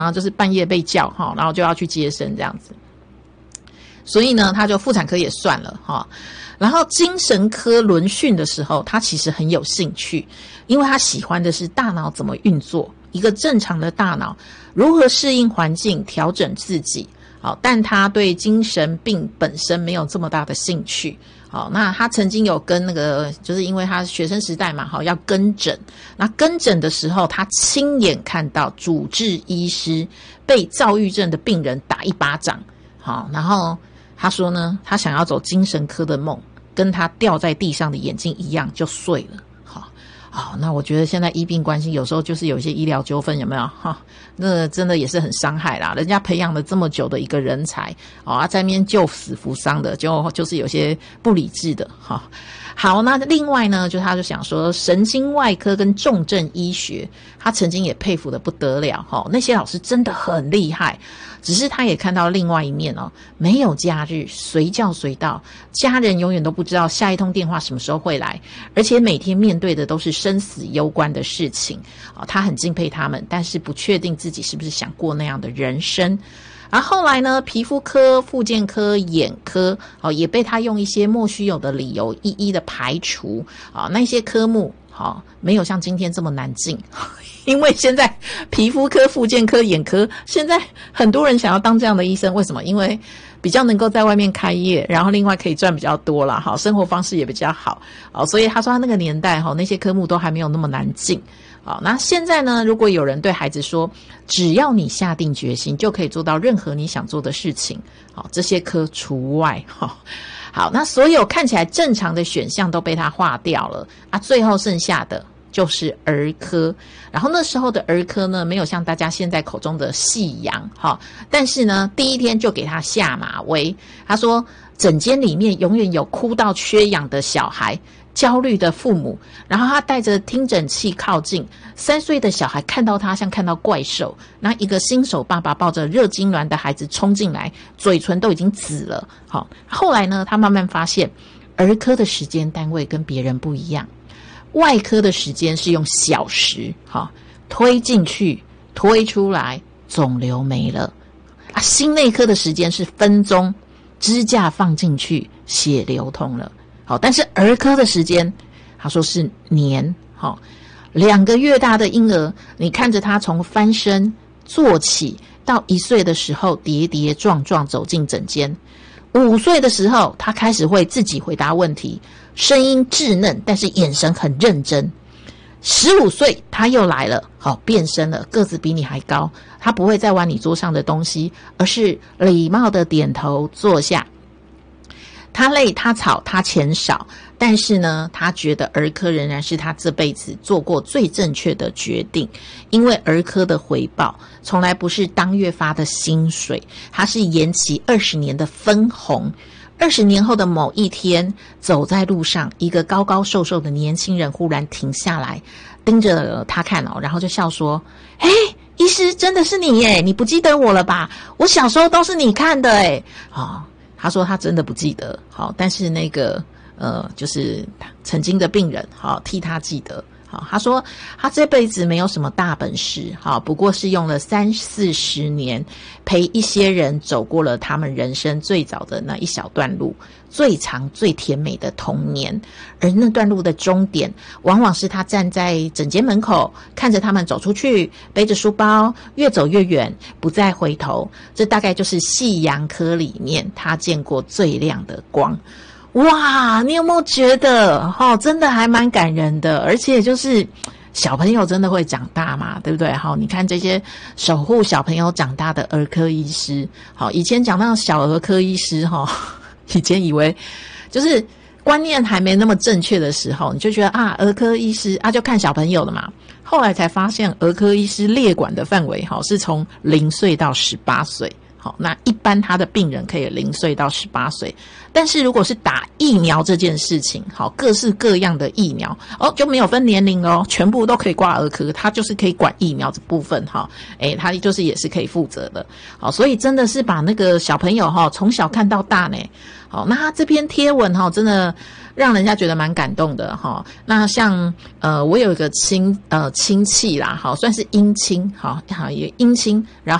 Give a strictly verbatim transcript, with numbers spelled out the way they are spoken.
后就是半夜被叫哈，然后就要去接生这样子。所以呢，他就妇产科也算了哈。然后精神科轮训的时候，他其实很有兴趣，因为他喜欢的是大脑怎么运作，一个正常的大脑如何适应环境、调整自己。好，但他对精神病本身没有这么大的兴趣。好，那他曾经有跟那个，就是因为他学生时代嘛，好要跟诊。那跟诊的时候，他亲眼看到主治医师被躁郁症的病人打一巴掌。好，然后他说呢，他想要走精神科的梦，跟他掉在地上的眼睛一样，就碎了。好，好，那我觉得现在医病关系有时候就是有一些医疗纠纷，有没有？哈，那真的也是很伤害啦。人家培养了这么久的一个人才，哦，啊，在那边救死扶伤的，就就是有些不理智的，哈。好，那另外呢，就他就想说，神经外科跟重症医学，他曾经也佩服得不得了，哈，那些老师真的很厉害。只是他也看到另外一面哦，没有假日，随叫随到，家人永远都不知道下一通电话什么时候会来，而且每天面对的都是生死攸关的事情哦，他很敬佩他们，但是不确定自己是不是想过那样的人生。而后来呢，皮肤科、复健科、眼科哦，也被他用一些莫须有的理由一一的排除啊，那些科目好没有像今天这么难进。因为现在皮肤科、复健科、眼科，现在很多人想要当这样的医生，为什么？因为比较能够在外面开业，然后另外可以赚比较多啦，好，生活方式也比较好，好，所以他说他那个年代哈，那些科目都还没有那么难进，好，那现在呢，如果有人对孩子说，只要你下定决心，就可以做到任何你想做的事情，好，这些科除外哈。好，那所有看起来正常的选项都被他划掉了啊，最后剩下的就是儿科。然后那时候的儿科呢，没有像大家现在口中的夕阳哈，但是呢，第一天就给他下马威。他说，诊间里面永远有哭到缺氧的小孩，焦虑的父母，然后他带着听诊器靠近，三岁的小孩看到他像看到怪兽，那一个新手爸爸抱着热痉挛的孩子冲进来，嘴唇都已经紫了。好，后来呢，他慢慢发现儿科的时间单位跟别人不一样，外科的时间是用小时，好，推进去推出来，肿瘤没了啊。心内科的时间是分钟，支架放进去，血流通了。好，但是儿科的时间，他说是年，好，两个月大的婴儿，你看着他从翻身、坐起到一岁的时候跌跌撞撞走进诊间，五岁的时候他开始会自己回答问题，声音稚嫩，但是眼神很认真。十五岁他又来了，好，变身了，个子比你还高，他不会再玩你桌上的东西，而是礼貌的点头坐下。他累他吵他钱少，但是呢，他觉得儿科仍然是他这辈子做过最正确的决定，因为儿科的回报从来不是当月发的薪水，它是延期二十年的分红。二十年后的某一天，走在路上，一个高高瘦瘦的年轻人忽然停下来，盯着他看哦，然后就笑说：“嘿，医师，真的是你耶！你不记得我了吧？我小时候都是你看的诶。”哦，他说他真的不记得，好，但是那个呃，就是曾经的病人，好，替他记得。好，他说他这辈子没有什么大本事，好，不过是用了三四十年陪一些人走过了他们人生最早的那一小段路，最长最甜美的童年。而那段路的终点，往往是他站在诊间门口，看着他们走出去，背着书包，越走越远，不再回头。这大概就是夕阳科里面他见过最亮的光。哇，你有没有觉得齁、哦、真的还蛮感人的，而且就是小朋友真的会长大嘛，对不对？齁，你看这些守护小朋友长大的儿科医师，好，以前讲到小儿科医师齁，以前以为就是观念还没那么正确的时候，你就觉得啊，儿科医师啊就看小朋友的嘛。后来才发现儿科医师列管的范围齁是从零岁到十八岁。 好，那一般他的病人可以零岁到十八岁，但是如果是打疫苗这件事情，好，各式各样的疫苗哦，就没有分年龄哦，全部都可以挂儿科，他就是可以管疫苗这部分哈，诶，他就是也是可以负责的，好，所以真的是把那个小朋友哈从小看到大呢，好，那他这篇贴文哈真的让人家觉得蛮感动的哈。那像呃，我有一个亲呃亲戚啦，好，算是姻亲，好，好也姻亲，然后。